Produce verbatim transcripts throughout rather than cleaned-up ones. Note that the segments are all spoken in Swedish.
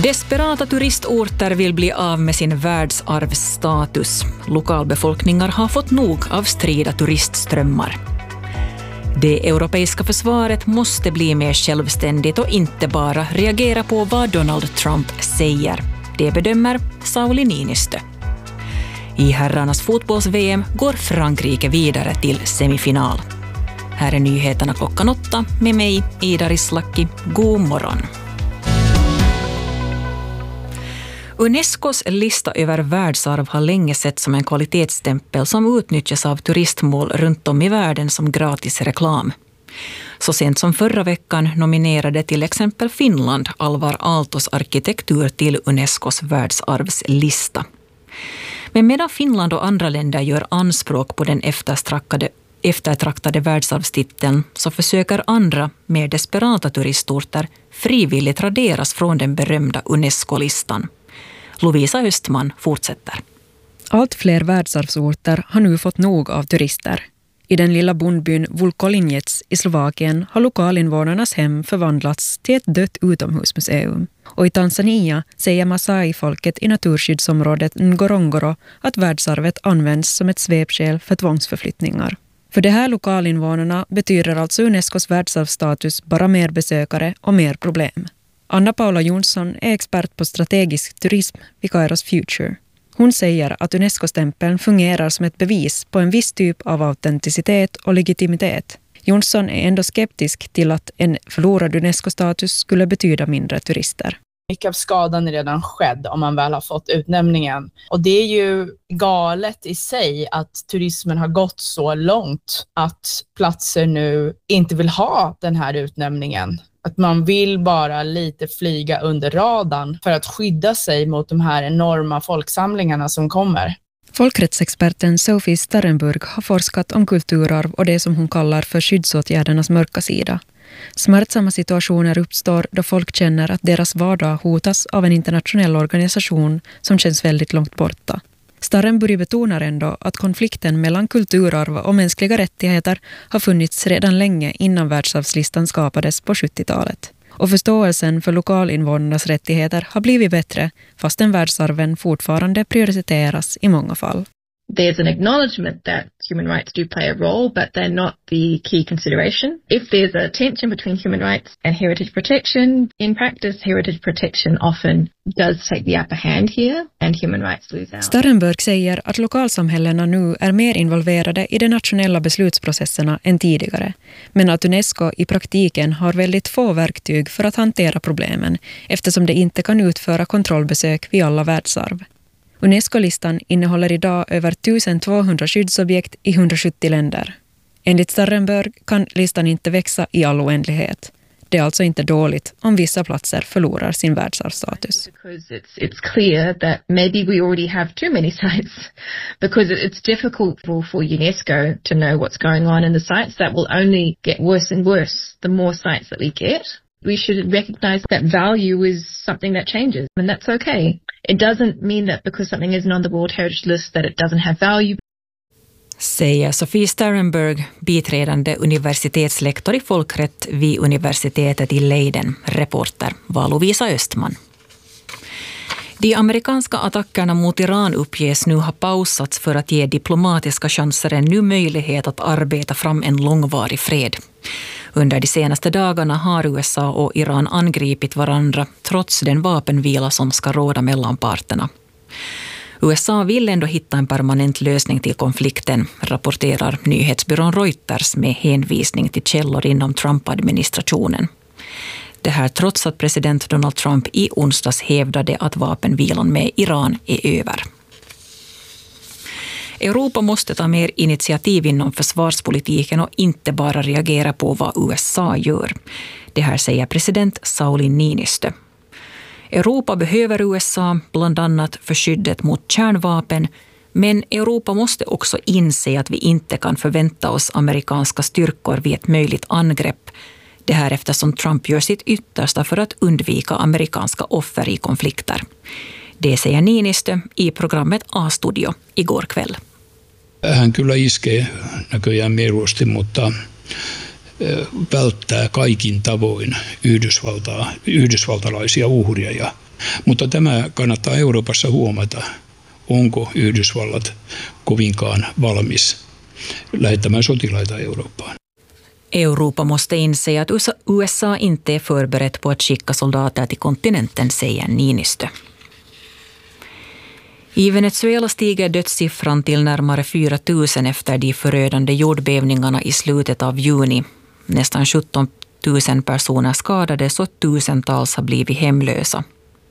Desperata turistorter vill bli av med sin världsarvsstatus. Lokalbefolkningar har fått nog av strida turistströmmar. Det europeiska försvaret måste bli mer självständigt och inte bara reagera på vad Donald Trump säger. Det bedömer Sauli Niinistö. I herrarnas fotbolls-V M går Frankrike vidare till semifinal. Här är nyheterna klockan åtta med mig, Ida Rislaki. God morgon. Unescos lista över världsarv har länge sett som en kvalitetsstämpel som utnyttjas av turistmål runt om i världen som gratis reklam. Så sent som förra veckan nominerade till exempel Finland Alvar Aaltos arkitektur till Unescos världsarvslista. Men medan Finland och andra länder gör anspråk på den eftertraktade, eftertraktade världsarvstiteln så försöker andra, mer desperata turistorter frivilligt raderas från den berömda UNESCO-listan. Lovisa Östman fortsätter. Allt fler världsarvsorter har nu fått nog av turister. I den lilla bondbyn Vulkolinets i Slovakien har lokalinvånarnas hem förvandlats till ett dött utomhusmuseum. Och i Tanzania säger Masai-folket i naturskyddsområdet Ngorongoro att världsarvet används som ett svepskäl för tvångsförflyttningar. För de här lokalinvånarna betyder alltså Unescos världsarvsstatus bara mer besökare och mer problem. Anna Paula Jonsson är expert på strategisk turism vid Kairos Future. Hon säger att UNESCO-stämpeln fungerar som ett bevis på en viss typ av autenticitet och legitimitet. Jonsson är ändå skeptisk till att en förlorad UNESCO-status skulle betyda mindre turister. Mycket av skadan är redan skedd om man väl har fått utnämningen. Och det är ju galet i sig att turismen har gått så långt att platser nu inte vill ha den här utnämningen. Att man vill bara lite flyga under radarn för att skydda sig mot de här enorma folksamlingarna som kommer. Folkrättsexperten Sophie Starrenburg har forskat om kulturarv och det som hon kallar för skyddsåtgärdernas mörka sida. Smärtsamma situationer uppstår då folk känner att deras vardag hotas av en internationell organisation som känns väldigt långt borta. Starrenburg betonar ändå att konflikten mellan kulturarv och mänskliga rättigheter har funnits redan länge innan världsarvslistan skapades på sjuttiotalet. Och förståelsen för lokalinvånarnas rättigheter har blivit bättre fastän världsarven fortfarande prioriteras i många fall. There's an acknowledgement that human rights do play a role, but they're not the key consideration. If there's a tension between human rights and heritage protection, in practice, heritage protection often does take the upper hand here and human rights lose out. Starrenburg säger att lokalsamhällena nu är mer involverade i de nationella beslutsprocesserna än tidigare, men att UNESCO i praktiken har väldigt få verktyg för att hantera problemen eftersom det inte kan utföra kontrollbesök vid alla världsarv. UNESCO-listan innehåller idag över tusentvåhundra skyddsobjekt i hundrasjuttio länder. Enligt Starrenburg kan listan inte växa i all oändlighet. Det är alltså inte dåligt om vissa platser förlorar sin världsarvsstatus. Because it's it's clear that maybe we already have too many sites because it's difficult for, for UNESCO to know what's going on in the sites. That will only get worse and worse the more sites that we get. We should recognize that value is something that changes, and that's okay. It doesn't mean that because something isn't on the World Heritage List that it doesn't have value. Säger Sophie Starrenburg, biträdande universitetslektor i folkrätt vid universitetet i Leiden. Reporter var Lovisa Östman. De amerikanska attackerna mot Iran uppges nu ha pausats för att ge diplomatiska chanser en ny möjlighet att arbeta fram en långvarig fred. Under de senaste dagarna har U S A och Iran angripit varandra trots den vapenvila som ska råda mellan parterna. U S A vill ändå hitta en permanent lösning till konflikten, rapporterar nyhetsbyrån Reuters med hänvisning till källor inom Trump-administrationen. Det här trots att president Donald Trump i onsdags hävdade att vapenvilan med Iran är över. Europa måste ta mer initiativ inom försvarspolitiken och inte bara reagera på vad U S A gör. Det här säger president Sauli Niinistö. Europa behöver U S A bland annat för skyddet mot kärnvapen, men Europa måste också inse att vi inte kan förvänta oss amerikanska styrkor vid ett möjligt angrepp. Det här eftersom Trump gör sitt yttersta för att undvika amerikanska offer i konflikter. Det säger Niinistö i programmet A-studio igår kväll. Hän kyllä iskee näköjään mieluusti, mutta välttää kaikin tavoin Yhdysvaltaa, yhdysvaltalaisia uhria ja Mutta tämä kannattaa Euroopassa huomata. Onko Yhdysvallat kovinkaan valmis lähettämään sotilaita Eurooppaan? Europa måste inse att U S A inte är förberett på att skicka soldater till kontinenten, säger Niinistö. I Venezuela stiger dödssiffran till närmare fyra tusen efter de förödande jordbävningarna i slutet av juni. Nästan sjutton tusen personer skadades och tusentals har blivit hemlösa.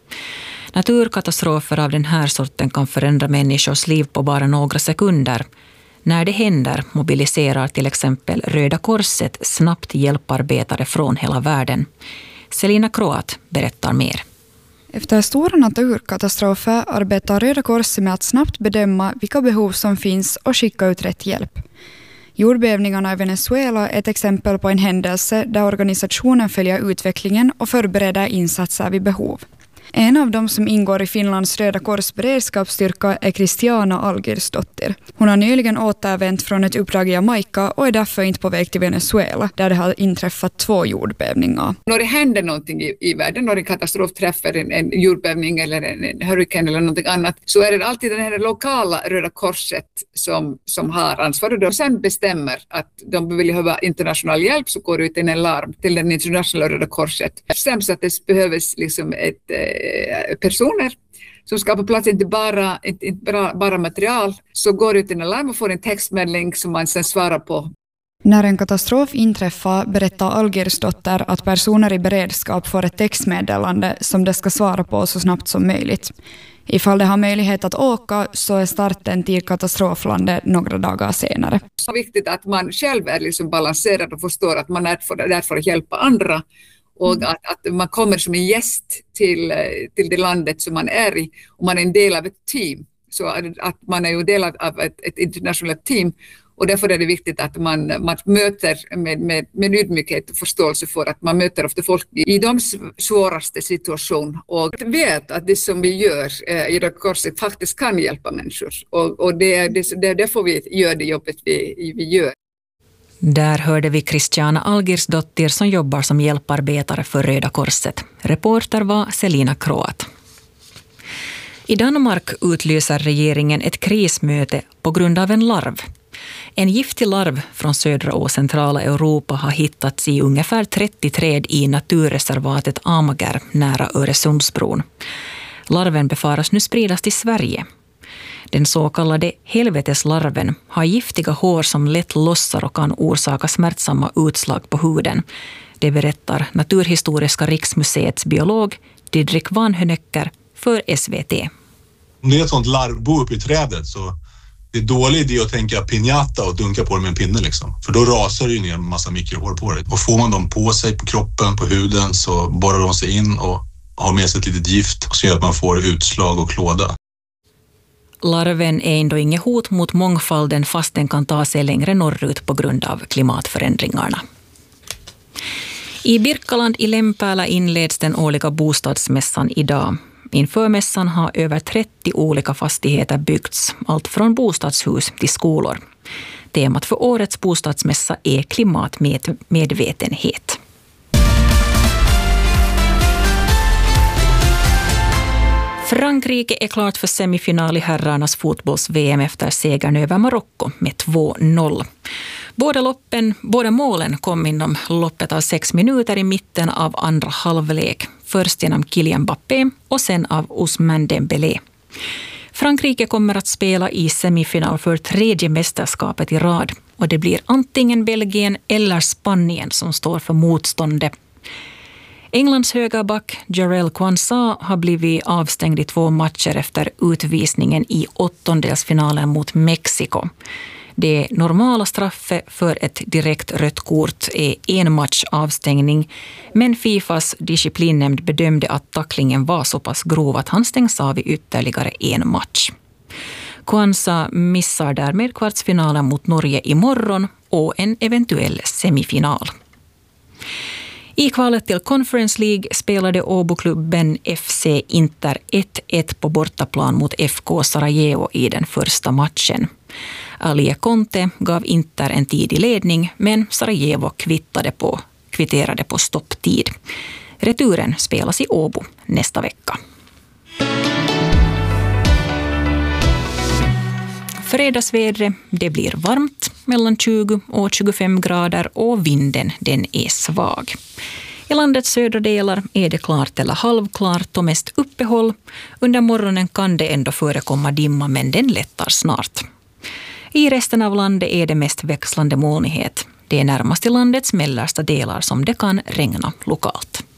Naturkatastrofer av den här sorten kan förändra människors liv på bara några sekunder. När det händer mobiliserar till exempel Röda Korset snabbt hjälparbetare från hela världen. Selina Kroat berättar mer. Efter stora naturkatastrofer arbetar Röda Korset med att snabbt bedöma vilka behov som finns och skicka ut rätt hjälp. Jordbävningarna i Venezuela är ett exempel på en händelse där organisationen följer utvecklingen och förbereder insatser vid behov. En av dem som ingår i Finlands Röda Kors beredskapsstyrka är Christiana Algirsdottir. Hon har nyligen återvänt från ett uppdrag i Jamaica och är därför inte på väg till Venezuela, där det har inträffat två jordbävningar. När det händer någonting i, i världen, när en katastrof träffar en, en jordbävning eller en, en hurrikan eller någonting annat, så är det alltid den här lokala Röda Korset som, som har ansvaret och sen bestämmer att de behöver internationell hjälp, så går ut en larm till den internationella Röda Korset. Sen så att det behövs liksom ett personer som ska på plats, inte bara, inte bara, bara material, så går ut en alarm och får en textmeddelning som man sen svarar på. När en katastrof inträffar berättar Algirsdotter att personer i beredskap får ett textmeddelande som de ska svara på så snabbt som möjligt. Ifall de har möjlighet att åka så är starten till katastroflandet några dagar senare. Det är viktigt att man själv är liksom balanserad och förstår att man är där för att hjälpa andra. Och att, att man kommer som en gäst till, till det landet som man är i, och man är en del av ett team. Så att, att man är ju del av ett, ett internationellt team, och därför är det viktigt att man, man möter med, med, med ödmjukhet och förståelse för att man möter ofta folk i de svåraste situationer och vet att det som vi gör i Röda Korset faktiskt kan hjälpa människor. Och, och det är det, det, därför vi gör det jobbet vi, vi gör. Där hörde vi Christiana Algirsdottir som jobbar som hjälparbetare för Röda Korset. Reporter var Selina Kroat. I Danmark utlyser regeringen ett krismöte på grund av en larv. En giftig larv från södra och centrala Europa har hittats i ungefär trettio träd i naturreservatet Amager nära Öresundsbron. Larven befaras nu spridas till Sverige. Den så kallade helveteslarven har giftiga hår som lätt lossar och kan orsaka smärtsamma utslag på huden. Det berättar Naturhistoriska riksmuseets biolog Didrik Vanhönöcker för S V T. Om det är ett sånt larvbo uppe i trädet så det är dålig idé att tänka pinjata och dunka på det med en pinne liksom. För då rasar det ju ner en massa mikrohår på det. Och får man dem på sig, på kroppen, på huden, så borrar de sig in och har med sig ett litet gift och så gör att man får utslag och klåda. Larven är ändå inget hot mot mångfalden fast den kan ta sig längre norrut på grund av klimatförändringarna. I Birkaland i Lempäälä inleds den årliga bostadsmässan idag. Inför mässan har över trettio olika fastigheter byggts, allt från bostadshus till skolor. Temat för årets bostadsmässa är klimatmedvetenhet. Frankrike är klart för semifinal i herrarnas fotbolls-V M efter segern över Marocko med två noll. Båda, loppen, båda målen kom inom loppet av sex minuter i mitten av andra halvlek. Först genom Kylian Mbappé och sen av Ousmane Dembélé. Frankrike kommer att spela i semifinal för tredje mästerskapet i rad. Och det blir antingen Belgien eller Spanien som står för motståndet. Englands högerback Jarell Quansah har blivit avstängd i två matcher efter utvisningen i åttondelsfinalen mot Mexiko. Det normala straffet för ett direkt rött kort är en match avstängning, men Fifas disciplinnämnd bedömde att tacklingen var så pass grov att han stängs av i ytterligare en match. Quansah missar därmed kvartsfinalen mot Norge imorgon och en eventuell semifinal. I kvalet till Conference League spelade Åboklubben F C Inter ett ett på bortaplan mot F K Sarajevo i den första matchen. Alie Conte gav Inter en tidig ledning, men Sarajevo kvittade på, kvitterade på stopptid. Returen spelas i Åbo nästa vecka. Fredagsvädret, det blir varmt, mellan tjugo och tjugofem grader och vinden den är svag. I landets södra delar är det klart eller halvklart och mest uppehåll. Under morgonen kan det ändå förekomma dimma, men den lättar snart. I resten av landet är det mest växlande molnighet. Det är närmast i landets mellersta delar som det kan regna lokalt.